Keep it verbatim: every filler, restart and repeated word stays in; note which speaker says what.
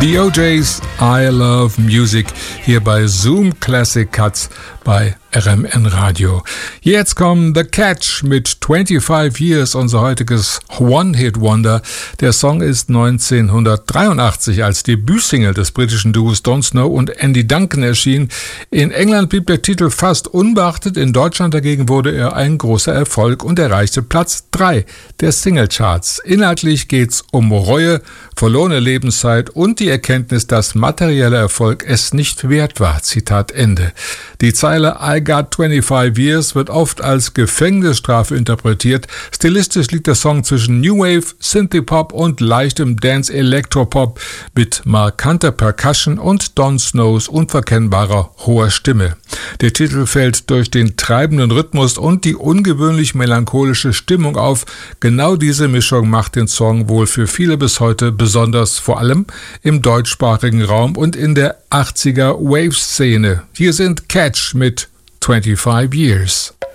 Speaker 1: The O Js, I Love Music, hier bei Zoom Classic Cuts bei R M N Radio. Jetzt kommen The Catch mit twenty-five Years, unser heutiges One-Hit-Wonder. Der Song ist neunzehnhundertdreiundachtzig als Debütsingle des britischen Duos Don Snow und Andy Duncan erschienen. In England blieb der Titel fast unbeachtet, in Deutschland dagegen wurde er ein großer Erfolg und erreichte Platz drei der Singlecharts. Inhaltlich geht's um Reue, verlorene Lebenszeit und die Erkenntnis, dass materieller Erfolg es nicht wert war. Zitat Ende. Die Zeile I got twenty-five years wird oft als Gefängnisstrafe interpretiert. Stilistisch liegt der Song zwischen New Wave, Synthie-Pop und leichtem Dance-Elektropop mit markanter Percussion und Don Snows unverkennbarer hoher Stimme. Der Titel fällt durch den treibenden Rhythmus und die ungewöhnlich melancholische Stimmung auf. Genau diese Mischung macht den Song wohl für viele bis heute besonders, vor allem im deutschsprachigen Raum und in der achtziger Wave-Szene. Hier sind Catch mit twenty-five Years.